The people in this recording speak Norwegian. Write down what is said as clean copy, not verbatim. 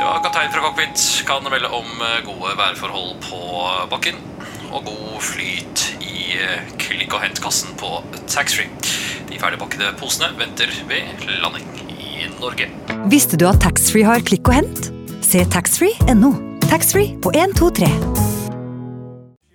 Ja, kaptein fra cockpit kan melde om gode værforhold på bakken og god flyt i klikk- og hentkassen på taxfree. De ferdigpakkede posene venter ved landing i Norge. Visste du at taxfree har klikk og hent? Se taxfree.no. Taxfree på 123.